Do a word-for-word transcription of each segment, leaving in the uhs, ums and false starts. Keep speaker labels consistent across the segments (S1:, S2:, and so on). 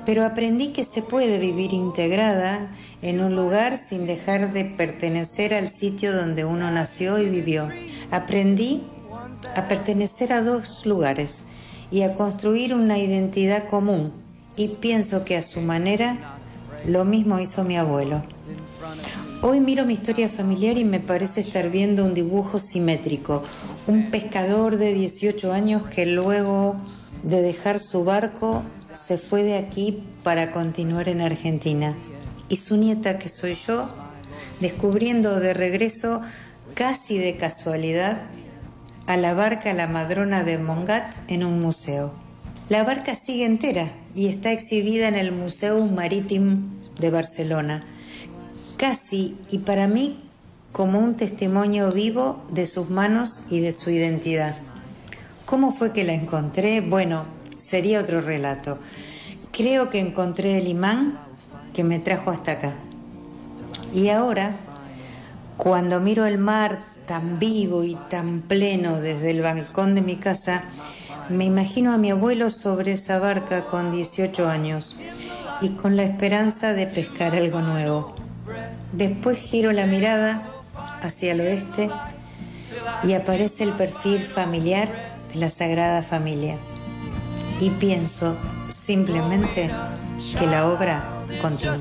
S1: pero aprendí que se puede vivir integrada en un lugar sin dejar de pertenecer al sitio donde uno nació y vivió. Aprendí a pertenecer a dos lugares y a construir una identidad común, y pienso que a su manera lo mismo hizo mi abuelo. Hoy miro mi historia familiar y me parece estar viendo un dibujo simétrico, un pescador de dieciocho años que luego de dejar su barco se fue de aquí para continuar en Argentina, y su nieta, que soy yo, descubriendo de regreso, casi de casualidad, a la barca La Madrona de Montgat en un museo. La barca sigue entera y está exhibida en el Museu Marítim de Barcelona, casi y para mí como un testimonio vivo de sus manos y de su identidad. ¿Cómo fue que la encontré? Bueno, sería otro relato. Creo que encontré el imán que me trajo hasta acá. Y ahora, cuando miro el mar tan vivo y tan pleno desde el balcón de mi casa, me imagino a mi abuelo sobre esa barca con dieciocho años y con la esperanza de pescar algo nuevo. Después giro la mirada hacia el oeste y aparece el perfil familiar de la Sagrada Familia. Y pienso simplemente que la obra continúa.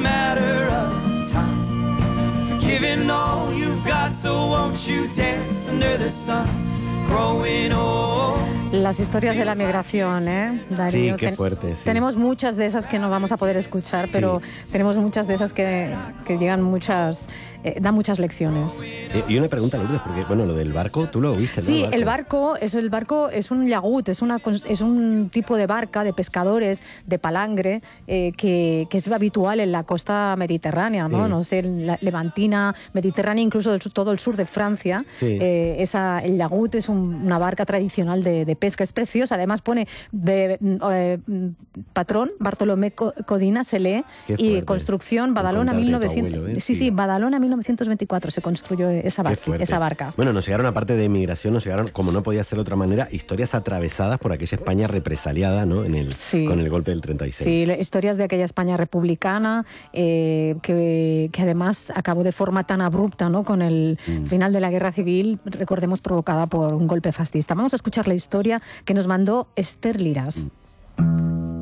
S2: Las historias de la migración, ¿eh, Darío?
S3: Sí, qué
S2: Ten-
S3: fuerte, sí.
S2: Tenemos muchas de esas que no vamos a poder escuchar, pero
S3: Sí.
S2: tenemos muchas de esas que, que llegan muchas, eh, dan muchas lecciones.
S3: Eh, y una pregunta, Lourdes, porque bueno, lo del barco, tú lo viste, ¿no?
S2: Sí, el barco es el barco es un llagut, es una cons- es un tipo de barca de pescadores de palangre eh, que, que es habitual en la costa mediterránea, ¿no?
S3: Sí.
S2: No sé, en la levantina, mediterránea, incluso del sur- todo el sur de Francia.
S3: Sí.
S2: Eh, esa, el llagut es un- una barca tradicional de, de pesca, es preciosa. Además pone de, eh, patrón Bartolomé Co- Codina se lee
S3: Qué
S2: y
S3: fuerte.
S2: construcción
S3: Por
S2: Badalona
S3: contarte
S2: mil
S3: a tu
S2: novecientos.
S3: abuelo, ¿eh?
S2: Sí, sí,
S3: Sí.
S2: Badalona mil novecientos veinticuatro se construyó esa
S3: Qué
S2: barca.
S3: fuerte.
S2: Esa barca.
S3: Bueno, nos llegaron, aparte de inmigración, nos llegaron, como no podía ser de otra manera, historias atravesadas por aquella España represaliada, ¿no? En el,
S2: Sí.
S3: con el golpe del treinta y seis.
S2: Sí, le- historias de aquella España republicana eh, que, que además acabó de forma tan abrupta, ¿no? Con el
S3: Mm.
S2: final de la guerra civil, recordemos, provocada por un golpe fascista. Vamos a escuchar la historia que nos mandó Esther Liras.
S3: Mm.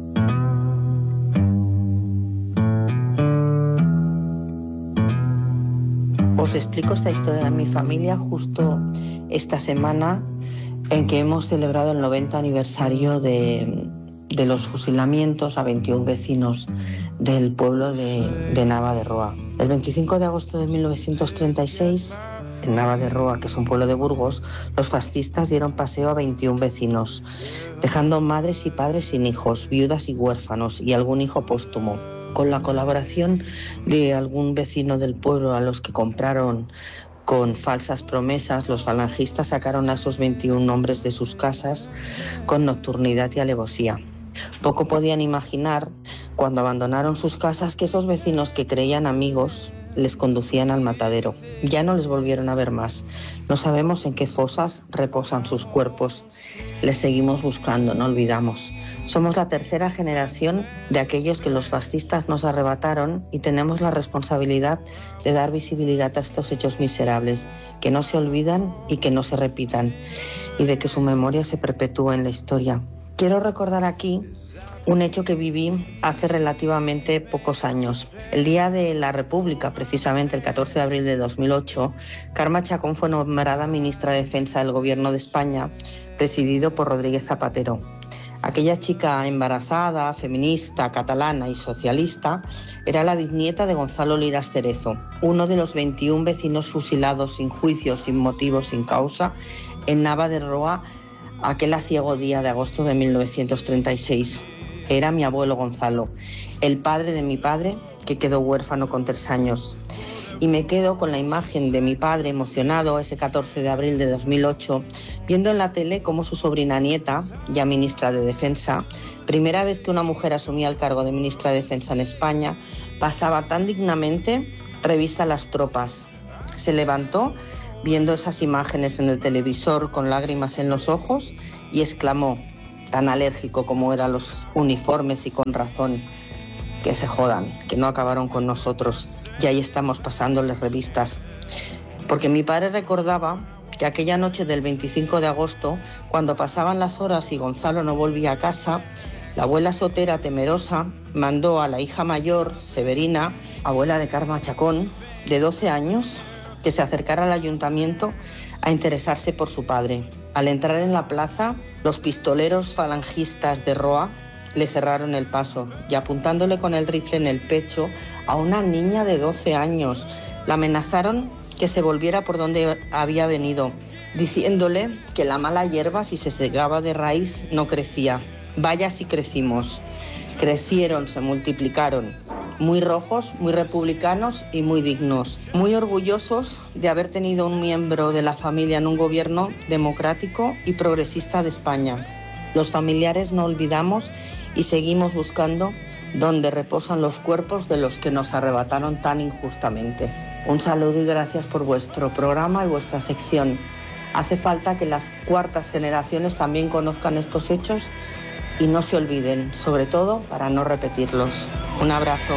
S4: Os explico esta historia de mi familia justo esta semana en que hemos celebrado el noventa aniversario de, de los fusilamientos a veintiún vecinos del pueblo de, de Nava de Roa. El veinticinco de agosto de mil novecientos treinta y seis, en Nava de Roa, que es un pueblo de Burgos, los fascistas dieron paseo a veintiún vecinos, dejando madres y padres sin hijos, viudas y huérfanos y algún hijo póstumo. Con la colaboración de algún vecino del pueblo a los que compraron con falsas promesas, los falangistas sacaron a esos veintiún hombres de sus casas con nocturnidad y alevosía. Poco podían imaginar, cuando abandonaron sus casas, que esos vecinos que creían amigos les conducían al matadero. Ya no les volvieron a ver más. No sabemos en qué fosas reposan sus cuerpos. Les seguimos buscando, no olvidamos. Somos la tercera generación de aquellos que los fascistas nos arrebataron y tenemos la responsabilidad de dar visibilidad a estos hechos miserables, que no se olvidan y que no se repitan, y de que su memoria se perpetúe en la historia. Quiero recordar aquí un hecho que viví hace relativamente pocos años. El día de la República, precisamente el catorce de abril de dos mil ocho, Carme Chacón fue nombrada ministra de Defensa del Gobierno de España, presidido por Rodríguez Zapatero. Aquella chica embarazada, feminista, catalana y socialista era la bisnieta de Gonzalo Liras Cerezo, uno de los veintiún vecinos fusilados sin juicio, sin motivo, sin causa, en Nava de Roa, aquel aciago día de agosto de mil novecientos treinta y seis. Era mi abuelo Gonzalo, el padre de mi padre, que quedó huérfano con tres años. Y me quedo con la imagen de mi padre emocionado ese catorce de abril de dos mil ocho, viendo en la tele cómo su sobrina nieta, ya ministra de Defensa, primera vez que una mujer asumía el cargo de ministra de Defensa en España, pasaba tan dignamente revista a las tropas. Se levantó viendo esas imágenes en el televisor con lágrimas en los ojos y exclamó: tan alérgico como eran los uniformes, y con razón. Que se jodan, que no acabaron con nosotros, y ahí estamos pasándoles revistas. Porque mi padre recordaba que aquella noche del veinticinco de agosto, cuando pasaban las horas y Gonzalo no volvía a casa, la abuela Sotera, temerosa, mandó a la hija mayor, Severina, abuela de Carma Chacón, de doce años, que se acercara al ayuntamiento a interesarse por su padre. Al entrar en la plaza, los pistoleros falangistas de Roa le cerraron el paso y, apuntándole con el rifle en el pecho a una niña de doce años, la amenazaron que se volviera por donde había venido, diciéndole que la mala hierba, si se segaba de raíz, no crecía. Vaya si crecimos. Crecieron, se multiplicaron, muy rojos, muy republicanos y muy dignos, muy orgullosos de haber tenido un miembro de la familia en un gobierno democrático y progresista de España. Los familiares no olvidamos y seguimos buscando dónde reposan los cuerpos de los que nos arrebataron tan injustamente. Un saludo y gracias por vuestro programa y vuestra sección. Hace falta que las cuartas generaciones también conozcan estos hechos y no se olviden, sobre todo para no repetirlos. Un abrazo.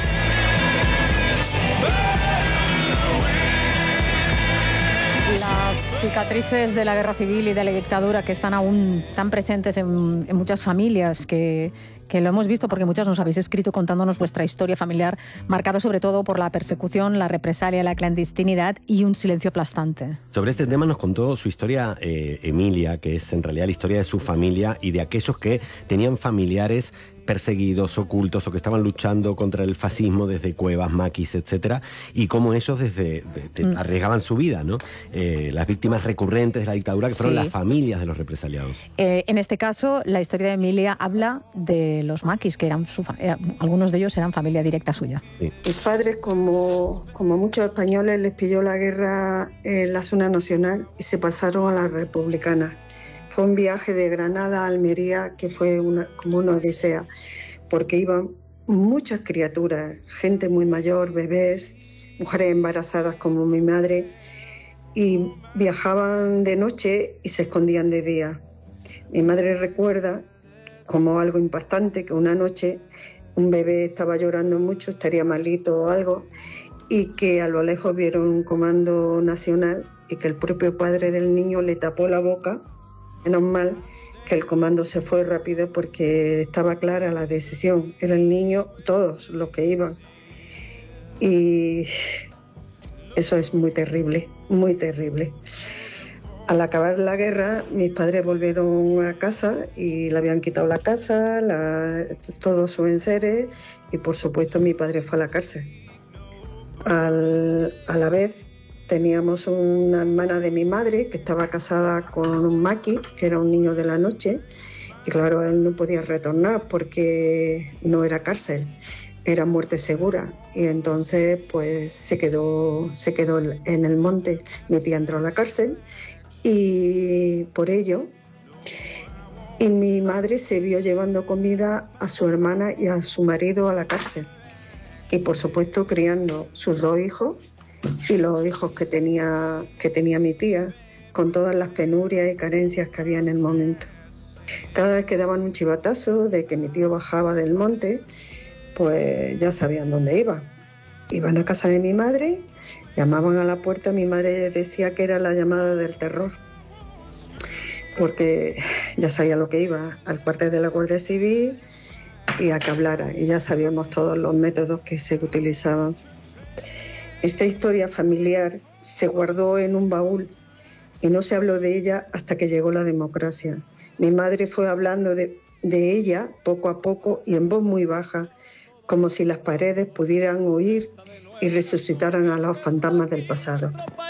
S2: Las cicatrices de la guerra civil y de la dictadura que están aún tan presentes en, en muchas familias, que, que lo hemos visto porque muchas nos habéis escrito contándonos vuestra historia familiar, marcada sobre todo por la persecución, la represalia, la clandestinidad y un silencio aplastante.
S3: Sobre este tema nos contó su historia eh, Emilia, que es en realidad la historia de su familia y de aquellos que tenían familiares perseguidos, ocultos, o que estaban luchando contra el fascismo desde cuevas, maquis, etcétera, y cómo ellos desde de, de, mm. arriesgaban su vida, ¿no? Eh, las víctimas recurrentes de la dictadura, que fueron sí. las familias de los represaliados.
S2: Eh, en este caso, la historia de Emilia habla de los maquis, que eran su, eh, algunos de ellos eran familia directa suya.
S5: Sí. Mis padres, como, como muchos españoles, les pilló la guerra en la zona nacional y se pasaron a la republicana. Fue un viaje de Granada a Almería que fue una, como una odisea, porque iban muchas criaturas, gente muy mayor, bebés, mujeres embarazadas como mi madre, y viajaban de noche y se escondían de día. Mi madre recuerda como algo impactante que una noche un bebé estaba llorando mucho, estaría malito o algo, y que a lo lejos vieron un comando nacional y que el propio padre del niño le tapó la boca. Menos mal que el comando se fue rápido porque estaba clara la decisión. Era el niño, todos los que iban. Y eso es muy terrible, muy terrible. Al acabar la guerra, mis padres volvieron a casa y le habían quitado la casa, la, todos sus enseres, y por supuesto mi padre fue a la cárcel. Al, a la vez teníamos una hermana de mi madre que estaba casada con un maqui, que era un niño de la noche, y claro, él no podía retornar porque no era cárcel, era muerte segura, y entonces pues se quedó, se quedó en el monte. Mi tía entró a la cárcel y por ello, y mi madre se vio llevando comida a su hermana y a su marido a la cárcel, y por supuesto criando sus dos hijos y los hijos que tenía, que tenía mi tía, con todas las penurias y carencias que había en el momento. Cada vez que daban un chivatazo de que mi tío bajaba del monte, pues ya sabían dónde iba. Iban a casa de mi madre, llamaban a la puerta, mi madre decía que era la llamada del terror, porque ya sabía lo que iba, al cuartel de la Guardia Civil y a que hablara, y ya sabíamos todos los métodos que se utilizaban. Esta historia familiar se guardó en un baúl y no se habló de ella hasta que llegó la democracia. Mi madre fue hablando de, de ella poco a poco y en voz muy baja, como si las paredes pudieran oír y resucitaran a los fantasmas del pasado.